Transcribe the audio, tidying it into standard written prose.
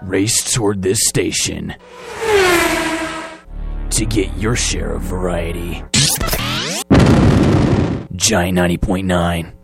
Race toward this station to get your share of variety. Giant 90.9.